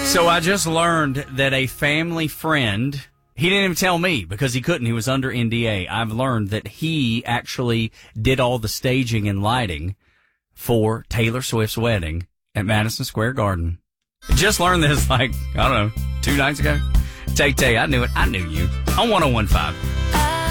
So I just learned that a family friend, he didn't even tell me because he couldn't. He was under NDA. I've learned that he actually did all the staging and lighting for Taylor Swift's wedding at Madison Square Garden. Just learned this like, I don't know, 2 nights ago. Tay, I knew it. I knew you. On 101.5.